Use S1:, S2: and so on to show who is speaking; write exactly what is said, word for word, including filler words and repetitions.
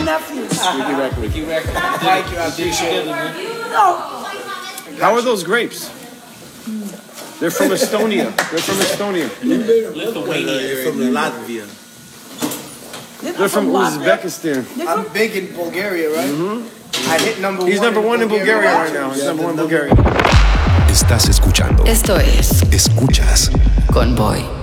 S1: my nephews.
S2: Ricky Record.
S3: Ricky Record.
S1: Thank you, I appreciate it. No.
S2: How are those grapes? They're from Estonia. They're from Estonia.
S3: Lithuania.
S4: From Latvia.
S2: They're from Uzbekistan.
S1: I'm big in Bulgaria, right? Mm-hmm. I hit number
S2: He's
S1: one.
S2: number one in Bulgaria right now. He's number one in Bulgaria.
S5: Estás escuchando.
S6: Esto es
S5: Escuchas
S6: Convoy.